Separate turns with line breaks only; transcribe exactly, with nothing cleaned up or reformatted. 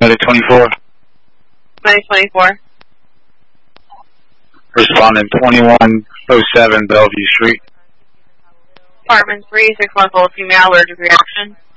Medic twenty-four.
Medic twenty-four.
Respondent twenty-one oh seven Bellevue Street.
Apartment three, six one full female, allergic reaction.